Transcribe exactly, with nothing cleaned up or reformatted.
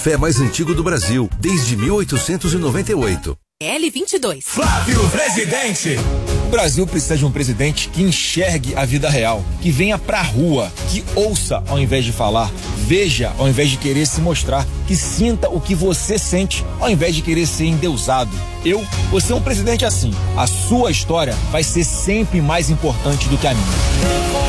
Fé mais antigo do Brasil, desde mil oitocentos e noventa e oito. L vinte e dois. Flávio Presidente. O Brasil precisa de um presidente que enxergue a vida real, que venha pra rua, que ouça ao invés de falar, veja ao invés de querer se mostrar, que sinta o que você sente ao invés de querer ser endeusado. Eu vou ser um presidente assim. A sua história vai ser sempre mais importante do que a minha.